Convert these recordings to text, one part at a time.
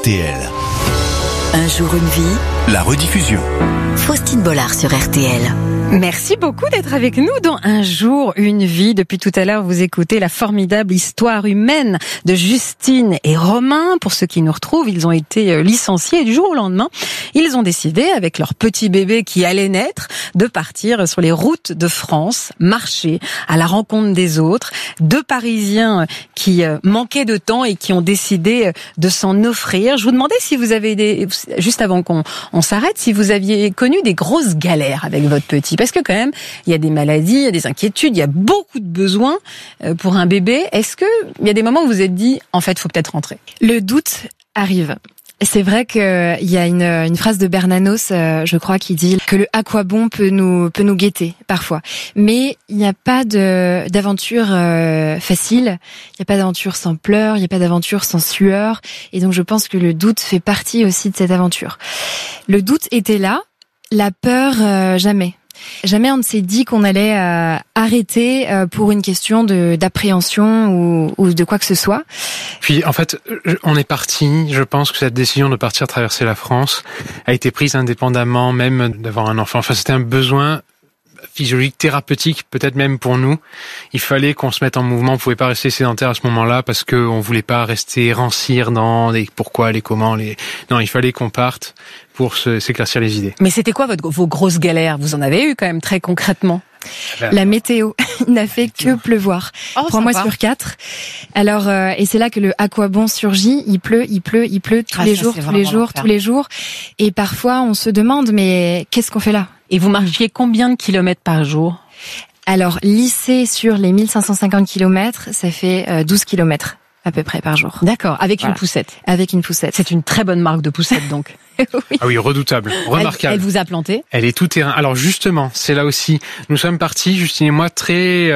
RTL. Un jour une vie, La rediffusion. Faustine Bollard sur RTL. Merci beaucoup d'être avec nous dans Un jour, une vie. Depuis tout à l'heure, vous écoutez la formidable histoire humaine de Justine et Romain. Pour ceux qui nous retrouvent, ils ont été licenciés et du jour au lendemain, ils ont décidé, avec leur petit bébé qui allait naître, de partir sur les routes de France, marcher à la rencontre des autres. Deux Parisiens qui manquaient de temps et qui ont décidé de s'en offrir. Je vous demandais si vous avez juste avant qu'on s'arrête, si vous aviez connu des grosses galères avec votre petit. Parce que quand même, il y a des maladies, il y a des inquiétudes, il y a beaucoup de besoins pour un bébé. Est-ce que il y a des moments où vous vous êtes dit, en fait, il faut peut-être rentrer? Le doute arrive. C'est vrai qu'il y a une phrase de Bernanos, je crois, qui dit que le à quoi bon peut nous guetter parfois. Mais il n'y a pas d'aventure facile. Il n'y a pas d'aventure sans pleurs. Il n'y a pas d'aventure sans sueur. Et donc je pense que le doute fait partie aussi de cette aventure. Le doute était là, la peur jamais. Jamais on ne s'est dit qu'on allait arrêter pour une question d'appréhension ou de quoi que ce soit. Puis en fait, on est parti. Je pense que cette décision de partir traverser la France a été prise indépendamment même d'avoir un enfant. Enfin, c'était un besoin physiologique, thérapeutique, peut-être même pour nous. Il fallait qu'on se mette en mouvement. On pouvait pas rester sédentaire à ce moment-là parce que on voulait pas rester rancir dans les pourquoi, les comment, Non, il fallait qu'on parte pour s'éclaircir les idées. Mais c'était quoi vos grosses galères? Vous en avez eu quand même très concrètement. La météo n'a fait que pleuvoir. 3 mois sur 4. Alors, et c'est là que le à quoi bon surgit. Il pleut tous les jours. Et parfois, on se demande, mais qu'est-ce qu'on fait là? Et vous marchiez combien de kilomètres par jour? Alors, lycée sur les 1550 kilomètres, ça fait 12 kilomètres à peu près par jour. D'accord, avec une poussette. Avec une poussette. C'est une très bonne marque de poussette, donc. Oui. Ah oui, redoutable, remarquable. Elle vous a planté? Elle est tout terrain. Alors justement, c'est là aussi, nous sommes partis, Justine et moi, très,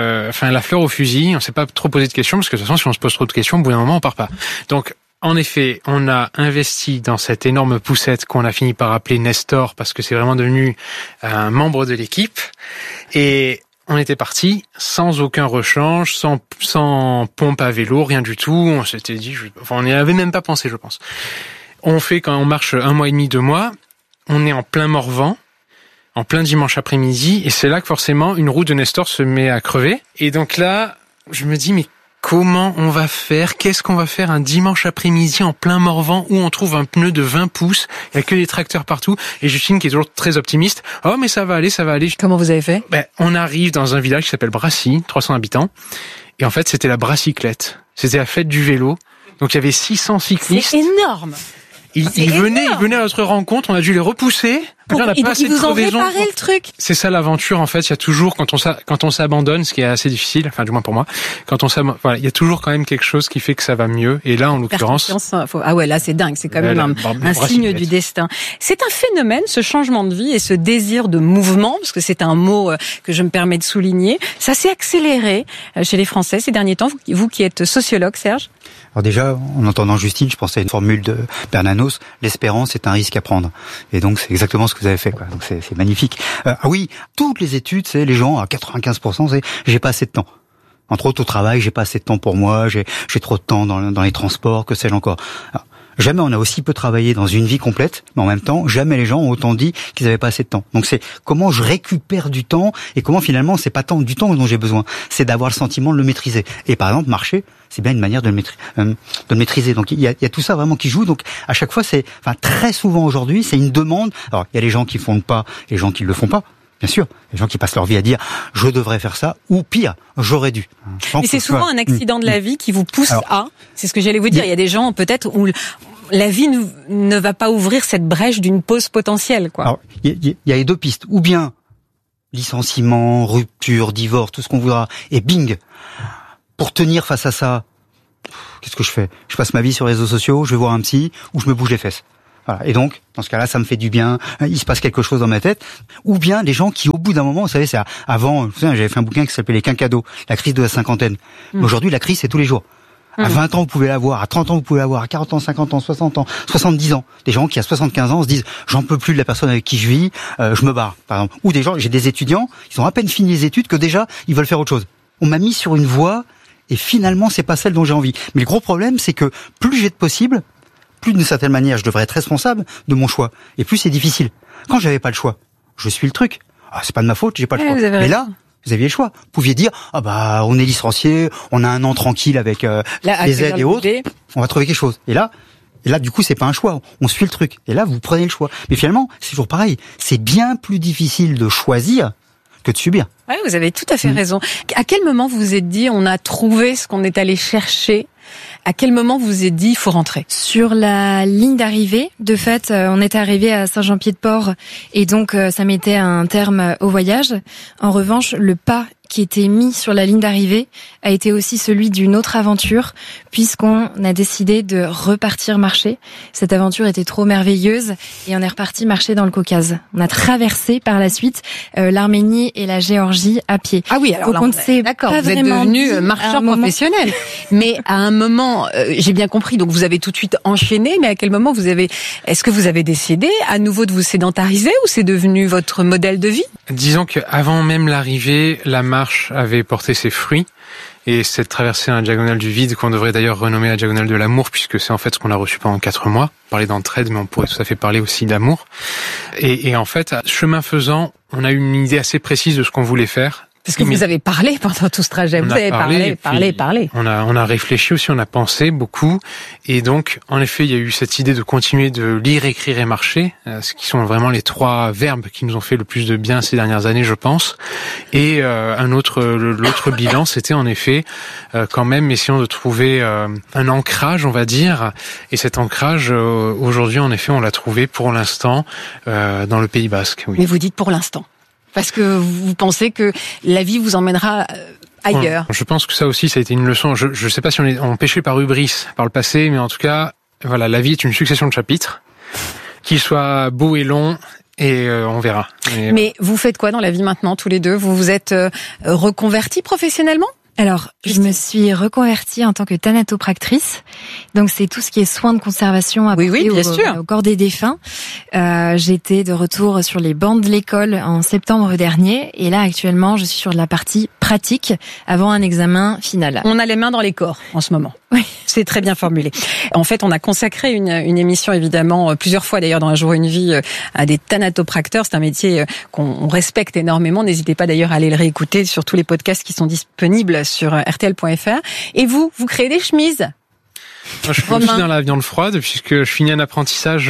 la fleur au fusil. On s'est pas trop posé de questions parce que de toute façon, si on se pose trop de questions, au bout d'un moment, on part pas. Donc, en effet, on a investi dans cette énorme poussette qu'on a fini par appeler Nestor parce que c'est vraiment devenu un membre de l'équipe. Et on était parti sans aucun rechange, sans pompe à vélo, rien du tout. On s'était dit, on n'y avait même pas pensé, je pense. On fait quand on marche 1 mois et demi, 2 mois, on est en plein Morvan, en plein dimanche après-midi, et c'est là que forcément une roue de Nestor se met à crever. Et donc là, je me dis, mais comment on va faire? Qu'est-ce qu'on va faire un dimanche après-midi en plein Morvan où on trouve un pneu de 20 pouces? Il y a que des tracteurs partout. Et Justine, qui est toujours très optimiste, oh mais ça va aller. Comment vous avez fait? On arrive dans un village qui s'appelle Brassy, 300 habitants. Et en fait, c'était la Brassyclette. C'était la fête du vélo. Donc il y avait 600 cyclistes. C'est énorme! Ils venaient à notre rencontre, on a dû les repousser. Ils vous ont réparé le truc. C'est ça l'aventure, en fait. Il y a toujours, quand on s'abandonne, ce qui est assez difficile, enfin, du moins pour moi, il y a toujours quand même quelque chose qui fait que ça va mieux. Et là, en l'occurrence. Ah ouais, là, c'est dingue. C'est quand même un signe du destin. C'est un phénomène, ce changement de vie et ce désir de mouvement, parce que c'est un mot que je me permets de souligner. Ça s'est accéléré chez les Français ces derniers temps. Vous qui êtes sociologue, Serge. Alors déjà, en entendant Justine, je pensais à une formule de Bernanos, l'espérance est un risque à prendre. Et donc, c'est exactement ce que vous avez fait, quoi. Donc, c'est magnifique. Oui, toutes les études, c'est les gens, à 95%, c'est j'ai pas assez de temps. Entre autres, au travail, j'ai pas assez de temps pour moi, j'ai trop de temps dans les transports, que sais-je encore. Alors, jamais on a aussi peu travaillé dans une vie complète, mais en même temps, jamais les gens ont autant dit qu'ils avaient pas assez de temps. Donc c'est comment je récupère du temps et comment finalement c'est pas tant du temps dont j'ai besoin, c'est d'avoir le sentiment de le maîtriser. Et par exemple, marcher, c'est bien une manière de le maîtriser. Donc il y a tout ça vraiment qui joue. Donc à chaque fois, très souvent aujourd'hui, c'est une demande. Alors il y a les gens qui font le pas et les gens qui le font pas. Bien sûr, les gens qui passent leur vie à dire « je devrais faire ça » ou pire, « j'aurais dû ». Mais c'est souvent un accident de la vie qui vous pousse à... C'est ce que j'allais vous dire. Il y a des gens peut-être où la vie ne va pas ouvrir cette brèche d'une pause potentielle, quoi. Alors, il y a les deux pistes. Ou bien licenciement, rupture, divorce, tout ce qu'on voudra. Et bing, pour tenir face à ça, qu'est-ce que je fais? Je passe ma vie sur les réseaux sociaux, je vais voir un psy ou je me bouge les fesses. Voilà. Et donc, dans ce cas-là, ça me fait du bien. Il se passe quelque chose dans ma tête. Ou bien des gens qui, au bout d'un moment, vous savez, c'est avant, j'avais fait un bouquin qui s'appelait Les quinquados, la crise de la cinquantaine. Mais aujourd'hui, la crise, c'est tous les jours. À 20 ans, vous pouvez l'avoir. À 30 ans, vous pouvez l'avoir. À 40 ans, 50 ans, 60 ans, 70 ans. Des gens qui, à 75 ans, se disent, j'en peux plus de la personne avec qui je vis, je me barre, par exemple. Ou des gens, j'ai des étudiants, ils ont à peine fini les études que déjà, ils veulent faire autre chose. On m'a mis sur une voie, et finalement, c'est pas celle dont j'ai envie. Mais le gros problème, c'est que plus j'ai de possibles, plus d'une certaine manière, je devrais être responsable de mon choix. Et plus c'est difficile. Quand j'avais pas le choix, je suis le truc. Ah, c'est pas de ma faute, j'ai pas le choix. Mais là, vous aviez le choix. Vous pouviez dire, on est licencié, on a un an tranquille avec les aides et autres, on va trouver quelque chose. Et là, du coup, c'est pas un choix. On suit le truc. Et là, vous prenez le choix. Mais finalement, c'est toujours pareil. C'est bien plus difficile de choisir que de subir. Ouais, vous avez tout à fait raison. À quel moment vous vous êtes dit, on a trouvé ce qu'on est allé chercher? À quel moment vous vous êtes dit, il faut rentrer? Sur la ligne d'arrivée, de fait, on était arrivé à Saint-Jean-Pied-de-Port et donc ça mettait un terme au voyage. En revanche, le pas qui était mis sur la ligne d'arrivée a été aussi celui d'une autre aventure, puisqu'on a décidé de repartir marcher. Cette aventure était trop merveilleuse et on est reparti marcher dans le Caucase. On a traversé par la suite l'Arménie et la Géorgie à pied. Ah oui, alors donc là, on ne s'est d'accord, pas vous êtes vraiment devenu marcheur professionnel. Mais à un moment, j'ai bien compris, donc vous avez tout de suite enchaîné, mais à quel moment est-ce que vous avez décidé à nouveau de vous sédentariser ou c'est devenu votre modèle de vie? Disons qu'avant même l'arrivée, la marche avait porté ses fruits. Et cette traversée à la diagonale du vide, qu'on devrait d'ailleurs renommer la diagonale de l'amour, puisque c'est en fait ce qu'on a reçu pendant 4 mois. Parler d'entraide, mais on pourrait tout à fait parler aussi d'amour. Et en fait, chemin faisant, on a eu une idée assez précise de ce qu'on voulait faire. Parce que vous avez parlé pendant tout ce trajet, vous avez parlé. On a réfléchi aussi, on a pensé beaucoup. Et donc, en effet, il y a eu cette idée de continuer de lire, écrire et marcher, ce qui sont vraiment les 3 verbes qui nous ont fait le plus de bien ces dernières années, je pense. Et l'autre bilan, c'était en effet quand même essayons de trouver un ancrage, on va dire. Et cet ancrage, aujourd'hui, en effet, on l'a trouvé pour l'instant dans le Pays Basque. Oui. Mais vous dites pour l'instant. Parce que vous pensez que la vie vous emmènera ailleurs. Je pense que ça aussi, ça a été une leçon. Je ne sais pas si on est empêché par hubris par le passé, mais en tout cas, voilà, la vie est une succession de chapitres, qu'ils soient beaux et longs, et on verra. Mais vous faites quoi dans la vie maintenant, tous les deux? Vous vous êtes reconvertis professionnellement? Alors, je me suis reconvertie en tant que thanatopractrice. Donc, c'est tout ce qui est soins de conservation apportés au corps des défunts. J'étais de retour sur les bancs de l'école en septembre dernier. Et là, actuellement, je suis sur la partie pratique avant un examen final. On a les mains dans les corps en ce moment. Oui. C'est très bien formulé. En fait, on a consacré une émission, évidemment, plusieurs fois d'ailleurs dans Un jour une vie, à des thanatopracteurs. C'est un métier qu'on respecte énormément. N'hésitez pas d'ailleurs à aller le réécouter sur tous les podcasts qui sont disponibles sur rtl.fr. Et vous créez des chemises? Moi, je suis aussi dans la viande froide puisque je finis un apprentissage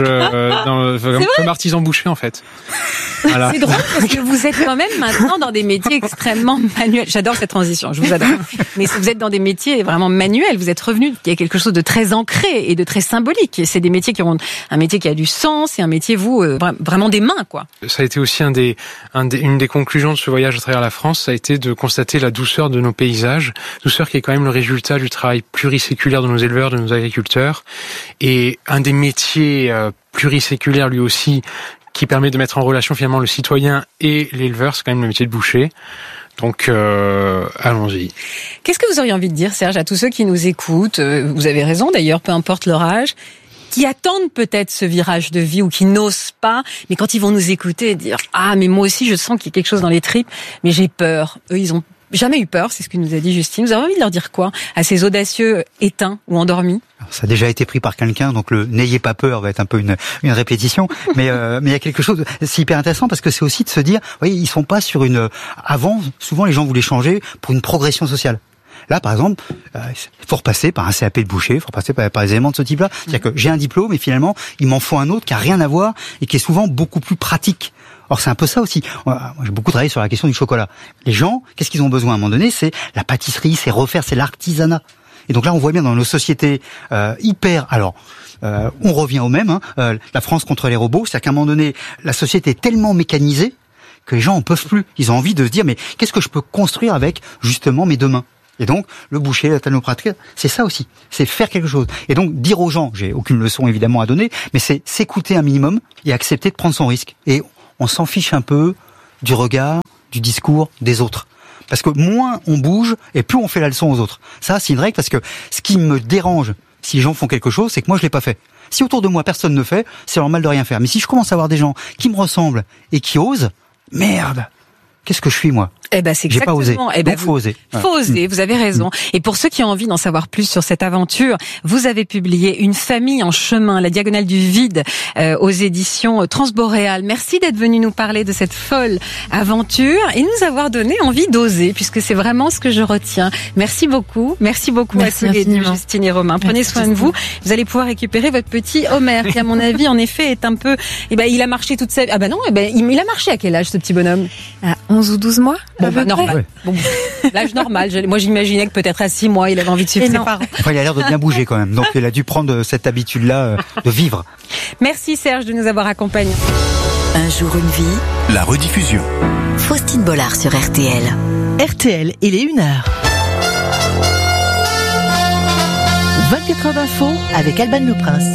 comme artisan boucher en fait. Voilà. C'est drôle parce que vous êtes quand même maintenant dans des métiers extrêmement manuels. J'adore cette transition, je vous adore. Mais vous êtes dans des métiers vraiment manuels. Vous êtes revenu, il y a quelque chose de très ancré et de très symbolique. Et c'est des métiers qui ont un métier qui a du sens et un métier vraiment des mains quoi. Ça a été aussi une des conclusions de ce voyage à travers la France. Ça a été de constater la douceur de nos paysages, douceur qui est quand même le résultat du travail pluriséculaire de nos éleveurs, de nos agriculteurs, et un des métiers pluriséculaires lui aussi qui permet de mettre en relation finalement le citoyen et l'éleveur, c'est quand même le métier de boucher. Donc allons-y. Qu'est-ce que vous auriez envie de dire, Serge, à tous ceux qui nous écoutent? Vous avez raison d'ailleurs, peu importe leur âge, qui attendent peut-être ce virage de vie ou qui n'osent pas, mais quand ils vont nous écouter dire « Ah, mais moi aussi je sens qu'il y a quelque chose dans les tripes, mais j'ai peur ». Eux, ils ont jamais eu peur, c'est ce que nous a dit Justine. Vous avez envie de leur dire quoi à ces audacieux éteints ou endormis? Ça a déjà été pris par quelqu'un, donc le n'ayez pas peur va être un peu une répétition. Mais il y a quelque chose, c'est hyper intéressant parce que c'est aussi de se dire, vous voyez, ils sont pas sur avant, souvent les gens voulaient changer pour une progression sociale. Là, par exemple, il faut repasser par un CAP de boucher, il faut repasser par des éléments de ce type-là. C'est-à-dire que j'ai un diplôme et finalement, il m'en faut un autre qui a rien à voir et qui est souvent beaucoup plus pratique. Or, c'est un peu ça aussi. Moi, j'ai beaucoup travaillé sur la question du chocolat. Les gens, qu'est-ce qu'ils ont besoin à un moment donné? C'est la pâtisserie, c'est refaire, c'est l'artisanat. Et donc là, on voit bien dans nos sociétés on revient au même, la France contre les robots. C'est-à-dire qu'à un moment donné, la société est tellement mécanisée que les gens en peuvent plus. Ils ont envie de se dire, mais qu'est-ce que je peux construire avec, justement, mes 2 mains? Et donc, le boucher, la thanatopractrice, c'est ça aussi. C'est faire quelque chose. Et donc, dire aux gens, j'ai aucune leçon évidemment à donner, mais c'est s'écouter un minimum et accepter de prendre son risque. Et on s'en fiche un peu du regard, du discours des autres. Parce que moins on bouge et plus on fait la leçon aux autres. Ça, c'est une règle parce que ce qui me dérange si les gens font quelque chose, c'est que moi je l'ai pas fait. Si autour de moi personne ne fait, c'est normal de rien faire. Mais si je commence à avoir des gens qui me ressemblent et qui osent, merde, qu'est-ce que je suis moi? Eh ben, c'est J'ai pas osé. exactement. Eh ben, Donc, faut oser. Faut oser, vous avez raison. Et pour ceux qui ont envie d'en savoir plus sur cette aventure, vous avez publié Une famille en chemin, la diagonale du vide, aux éditions Transboréal. Merci d'être venu nous parler de cette folle aventure et nous avoir donné envie d'oser, puisque c'est vraiment ce que je retiens. Merci beaucoup. Merci beaucoup à tous les deux, Justine et Romain. Prenez soin de vous. Vous allez pouvoir récupérer votre petit Homer, qui, à mon avis, en effet, est un peu, il a marché toute sa vie. Ah ben non, il a marché à quel âge, ce petit bonhomme? À 11 ou 12 mois? Bon, normal. Ouais. Bon, l'âge normal. Moi, j'imaginais que peut-être à 6 mois, il avait envie de suivre ses parents. Enfin, il a l'air de bien bouger quand même. Donc, il a dû prendre cette habitude-là de vivre. Merci Serge de nous avoir accompagnés. Un jour une vie. La rediffusion. Faustine Bollard sur RTL. RTL, il est 1h. 24 heures d'info avec Alban Le Prince.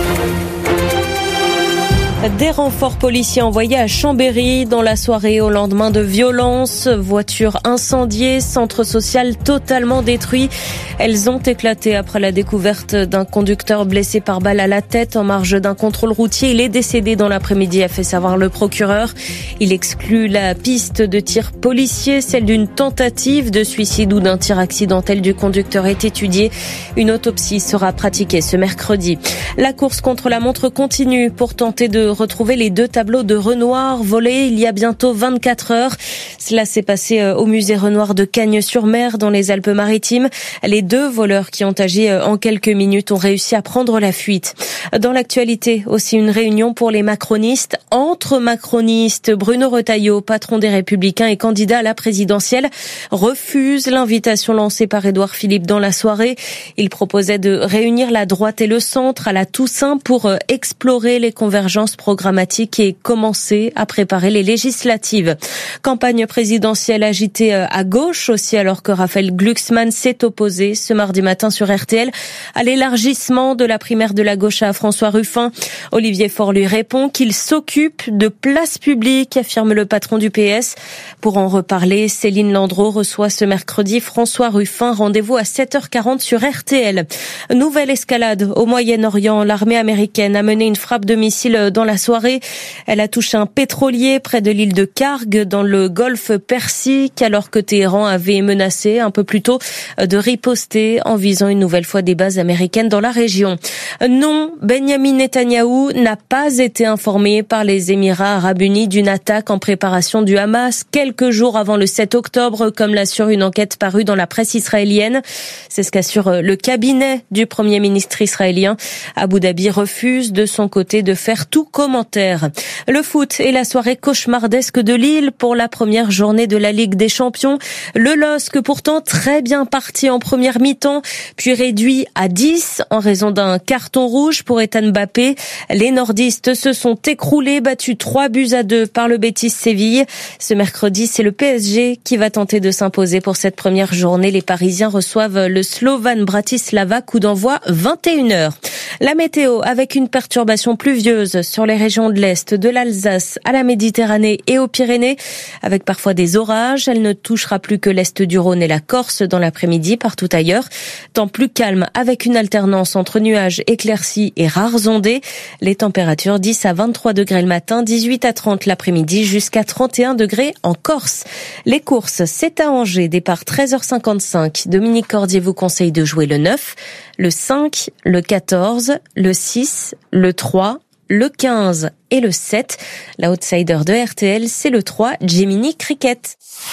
Des renforts policiers envoyés à Chambéry dans la soirée au lendemain de violences, voitures incendiées, centre social totalement détruit. Elles ont éclaté après la découverte d'un conducteur blessé par balle à la tête en marge d'un contrôle routier. Il est décédé dans l'après-midi, a fait savoir le procureur. Il exclut la piste de tir policier, celle d'une tentative de suicide ou d'un tir accidentel du conducteur est étudiée. Une autopsie sera pratiquée ce mercredi. La course contre la montre continue pour tenter de retrouver les 2 tableaux de Renoir volés il y a bientôt 24 heures. Cela s'est passé au musée Renoir de Cagnes-sur-Mer dans les Alpes-Maritimes. Les 2 voleurs qui ont agi en quelques minutes ont réussi à prendre la fuite. Dans l'actualité, aussi une réunion pour les macronistes. Entre macronistes, Bruno Retailleau, patron des Républicains et candidat à la présidentielle, refuse l'invitation lancée par Édouard Philippe dans la soirée. Il proposait de réunir la droite et le centre à la Toussaint pour explorer les convergences programmatique et commencer à préparer les législatives. Campagne présidentielle agitée à gauche aussi, alors que Raphaël Glucksmann s'est opposé ce mardi matin sur RTL à l'élargissement de la primaire de la gauche à François Ruffin. Olivier Faure lui répond qu'il s'occupe de place publique, affirme le patron du PS. Pour en reparler, Céline Landreau reçoit ce mercredi François Ruffin. Rendez-vous à 7h40 sur RTL. Nouvelle escalade au Moyen-Orient. L'armée américaine a mené une frappe de missile dans la soirée. Elle a touché un pétrolier près de l'île de Karg dans le golfe Persique, alors que Téhéran avait menacé un peu plus tôt de riposter en visant une nouvelle fois des bases américaines dans la région. Non, Benyamin Netanyahou n'a pas été informé par les Émirats arabes unis d'une attaque en préparation du Hamas quelques jours avant le 7 octobre, comme l'assure une enquête parue dans la presse israélienne. C'est ce qu'assure le cabinet du Premier ministre israélien. Abu Dhabi refuse de son côté de faire tout commentaire. Le foot et la soirée cauchemardesque de Lille pour la première journée de la Ligue des Champions. Le LOSC, pourtant très bien parti en première mi-temps, puis réduit à 10 en raison d'un carton rouge pour Ethan Mbappé. Les nordistes se sont écroulés, battus 3-2 par le Betis Séville. Ce mercredi, c'est le PSG qui va tenter de s'imposer pour cette première journée. Les Parisiens reçoivent le Slovan Bratislava, coup d'envoi 21h. La météo avec une perturbation pluvieuse sur les régions de l'Est, de l'Alsace à la Méditerranée et aux Pyrénées, avec parfois des orages. Elle ne touchera plus que l'Est du Rhône et la Corse dans l'après-midi, partout ailleurs. Temps plus calme avec une alternance entre nuages éclaircis et rares ondées. Les températures 10 à 23 degrés le matin, 18 à 30 l'après-midi, jusqu'à 31 degrés en Corse. Les courses, c'est à Angers, départ 13h55. Dominique Cordier vous conseille de jouer le 9, le 5, le 14, le 6, le 3, le 15 et le 7. L'outsider de RTL, c'est le 3, Gemini Cricket.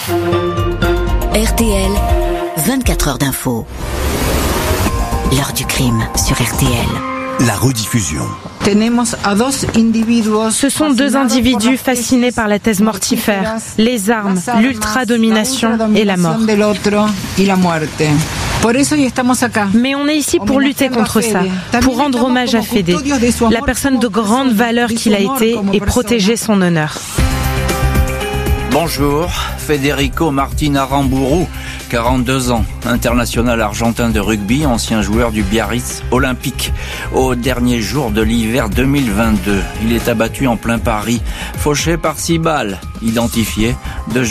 RTL, 24 heures d'info. L'heure du crime sur RTL. La rediffusion. Ce sont 2 individus fascinés par la thèse mortifère, les armes, l'ultra-domination et la mort. Mais on est ici pour lutter contre ça, pour rendre hommage à Fede, la personne de grande valeur qu'il a été et protéger son honneur. Bonjour, Federico Martin Aramburu, 42 ans, international argentin de rugby, ancien joueur du Biarritz olympique. Au dernier jour de l'hiver 2022, il est abattu en plein Paris, fauché par 6 balles, identifié de